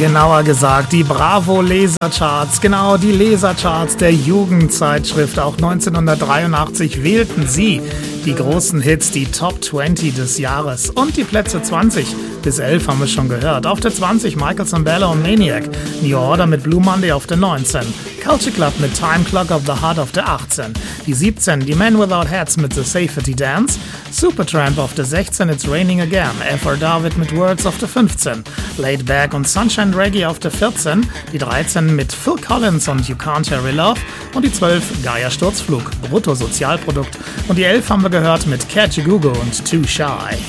Genauer gesagt, die Bravo Lasercharts, genau die Lasercharts der Jugendzeitschrift. Auch 1983 wählten sie die großen Hits, die Top 20 des Jahres. Und die Plätze 20 bis 11 haben wir schon gehört. Auf der 20 Michael Sambello und Maniac, New Order mit Blue Monday auf der 19, Culture Club mit Time Clock of the Heart auf der 18, die 17, die Men Without Hats mit The Safety Dance, Supertramp auf der 16, It's Raining Again, F.R. David mit Words auf der 15, Laid Back und Sunshine Reggae auf der 14, die 13 mit Phil Collins und You Can't Hurry Love und die 12 Gaia Sturzflug, Bruttosozialprodukt und die 11 haben wir gehört mit Catch a Google und Too Shy.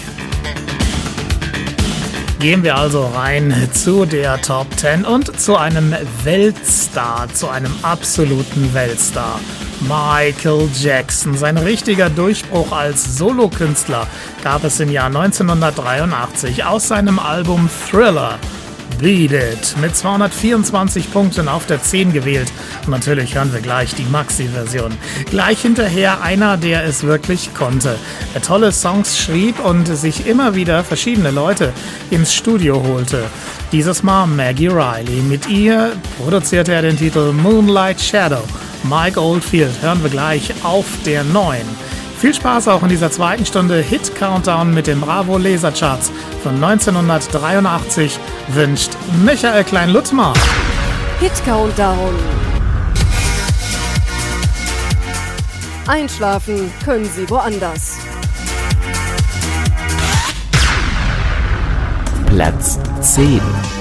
Gehen wir also rein zu der Top 10 und zu einem Weltstar, zu einem absoluten Weltstar. Michael Jackson. Sein richtiger Durchbruch als Solokünstler gab es im Jahr 1983 aus seinem Album Thriller. Beat It mit 224 Punkten auf der 10 gewählt. Und natürlich hören wir gleich die Maxi-Version. Gleich hinterher einer, der es wirklich konnte. Der tolle Songs schrieb und sich immer wieder verschiedene Leute ins Studio holte. Dieses Mal Maggie Riley. Mit ihr produzierte er den Titel Moonlight Shadow. Mike Oldfield hören wir gleich auf der 9. Viel Spaß auch in dieser zweiten Stunde Hit Countdown mit den Bravo Lasercharts von 1983 wünscht Michael Klein-Luttmer. Hit Countdown. Einschlafen können Sie woanders. Platz 10.